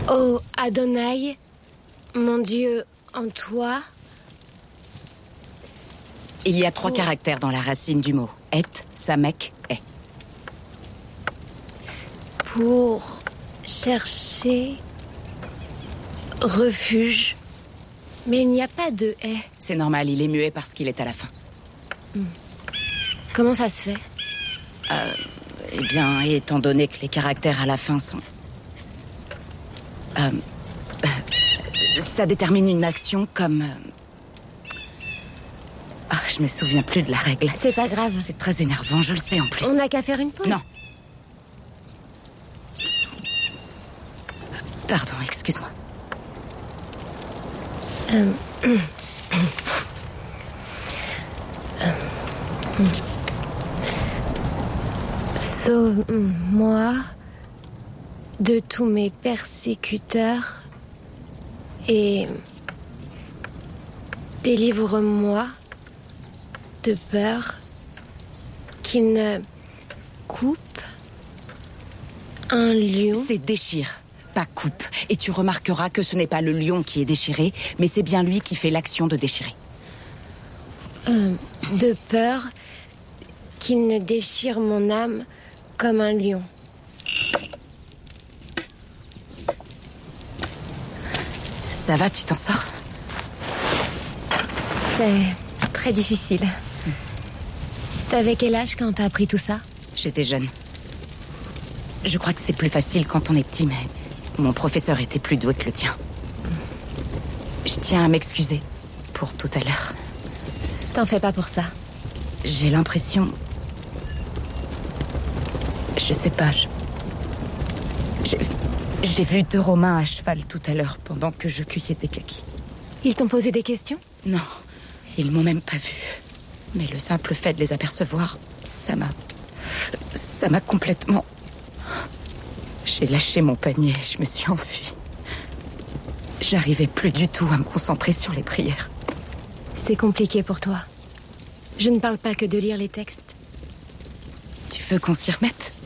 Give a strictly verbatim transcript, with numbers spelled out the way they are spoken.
Ô Adonai, mon Dieu, en toi. Il y a trois oh. caractères dans la racine du mot. Et, samek, est. Pour chercher refuge. Mais il n'y a pas de est. C'est normal, il est muet parce qu'il est à la fin. Hmm. Comment ça se fait? Euh, eh bien, étant donné que les caractères à la fin sont... Euh, euh, ça détermine une action comme... Euh... Ah, je me souviens plus de la règle. C'est pas grave. C'est très énervant, je le sais en plus. On n'a qu'à faire une pause. Non. Pardon, excuse-moi. Euh... euh... Sauve-moi de tous mes persécuteurs et délivre-moi de peur qu'il ne coupe un lion. C'est déchire, pas coupe. Et tu remarqueras que ce n'est pas le lion qui est déchiré, mais c'est bien lui qui fait l'action de déchirer. Euh, de peur qu'il ne déchire mon âme comme un lion. Ça va, tu t'en sors? C'est très difficile. Mmh. T'avais quel âge quand t'as appris tout ça? J'étais jeune. Je crois que c'est plus facile quand on est petit, mais mon professeur était plus doué que le tien. Mmh. Je tiens à m'excuser pour tout à l'heure. T'en fais pas pour ça. J'ai l'impression... Je sais pas, je... je... J'ai vu deux Romains à cheval tout à l'heure pendant que je cueillais des kakis. Ils t'ont posé des questions? Non, ils m'ont même pas vu. Mais le simple fait de les apercevoir, ça m'a... Ça m'a complètement... J'ai lâché mon panier et je me suis enfuie. J'arrivais plus du tout à me concentrer sur les prières. C'est compliqué pour toi. Je ne parle pas que de lire les textes. Tu veux qu'on s'y remette ?